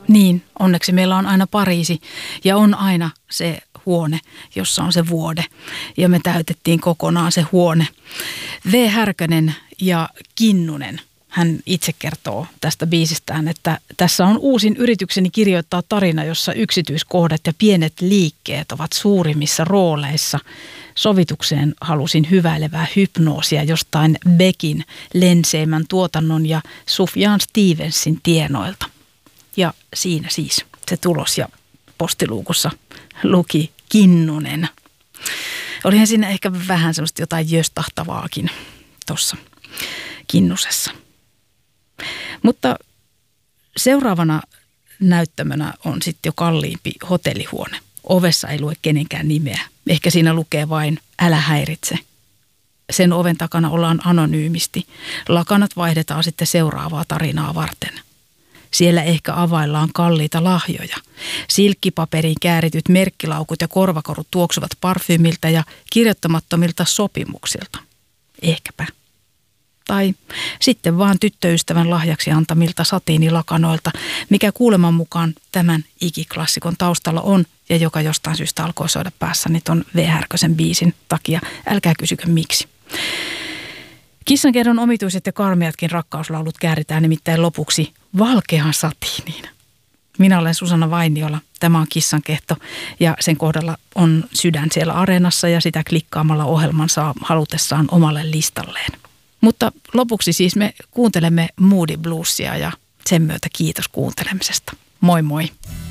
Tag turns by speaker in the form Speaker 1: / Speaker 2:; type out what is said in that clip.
Speaker 1: Niin, onneksi meillä on aina Pariisi ja on aina se huone, jossa on se vuode. Ja me täytettiin kokonaan se huone. V. Härkönen ja Kinnunen. Hän itse kertoo tästä biisistään, että tässä on uusin yritykseni kirjoittaa tarina, jossa yksityiskohdat ja pienet liikkeet ovat suurimmissa rooleissa. Sovitukseen halusin hyväilevää hypnoosia jostain Beckin lenseimän tuotannon ja Sufjan Stevensin tienoilta. Ja siinä siis se tulos ja postiluukussa luki Kinnunen. Olihan siinä ehkä vähän semmoista jotain jöstahtavaakin tuossa Kinnusessa. Mutta seuraavana näyttämönä on sitten jo kalliimpi hotellihuone. Ovessa ei lue kenenkään nimeä. Ehkä siinä lukee vain älä häiritse. Sen oven takana ollaan anonyymisti. Lakanat vaihdetaan sitten seuraavaa tarinaa varten. Siellä ehkä availlaan kalliita lahjoja. Silkkipaperiin käärityt merkkilaukut ja korvakorut tuoksuvat parfyymiltä ja kirjoittamattomilta sopimuksilta. Ehkäpä. Tai sitten vaan tyttöystävän lahjaksi antamilta satiinilakanoilta, mikä kuuleman mukaan tämän ikiklassikon taustalla on ja joka jostain syystä alkoi soida päässäni ton V. Härkösen biisin takia. Älkää kysykö miksi. Kissankerron omituiset ja karmeatkin rakkauslaulut kääritään nimittäin lopuksi valkeaan satiiniin. Minä olen Susanna Vainiola. Tämä on Kissankehto ja sen kohdalla on sydän siellä Areenassa ja sitä klikkaamalla ohjelman saa halutessaan omalle listalleen. Mutta lopuksi siis me kuuntelemme Moody Bluesia ja sen myötä kiitos kuuntelemisesta. Moi moi!